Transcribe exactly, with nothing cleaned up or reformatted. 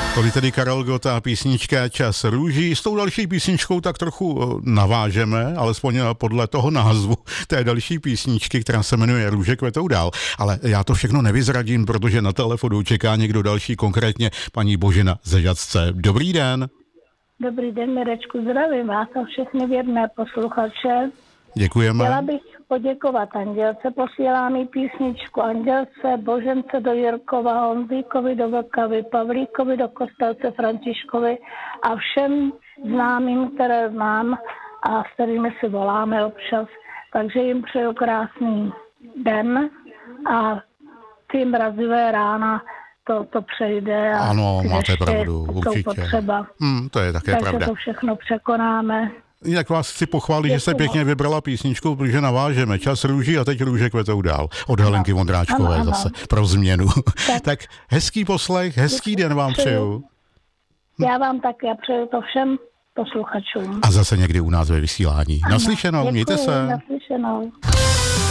Tolik tedy Karel Gott a písnička Čas růží. S tou další písničkou tak trochu navážeme, alespoň podle toho názvu té další písničky, která se jmenuje Růže kvetou dál. Ale já to všechno nevyzradím, protože na telefonu čeká někdo další, konkrétně paní Božena ze Žatce. Dobrý den. Dobrý den, Mirečku, zdravím vás a všechny věrné posluchače. Děkujeme. Chtěla bych poděkovat Andělce, posílám jí písničku Andělce, Božence do Jirkova, Honzíkovi do Vlkavy, Pavlíkovi do Kostelce, Františkovi a všem známým, které mám a s kterými si voláme občas. Takže jim přeju krásný den a ty mrazivé rána to, to přejde. A ano, máte pravdu, určitě. Potřeba. Hmm, to je také Takže pravda. to všechno překonáme. Jinak vás chci pochválit, že jste pěkně vybrala písničku, protože navážeme Čas růží a teď Růže kvetou dál. Od Helenky Vondráčkové ano, ano. Zase pro změnu. Tak, tak hezký poslech, hezký den vám přeju. Já vám taky a přeju to všem posluchačům. A zase někdy u nás ve vysílání. Ano, naslyšenou, děkuji, mějte se. Naslyšenou.